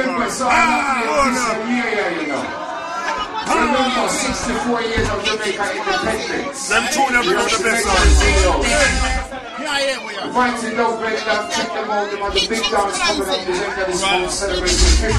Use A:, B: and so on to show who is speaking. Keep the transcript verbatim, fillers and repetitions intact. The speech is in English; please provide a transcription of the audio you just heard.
A: Remember, so I'm not here this year, you know. Remember, sixty-four years of Jamaica independence.
B: Them two of them are the best
A: ones. Fancy Love, Better Love, check them out. Them are the big dance coming up. The end of this whole celebration.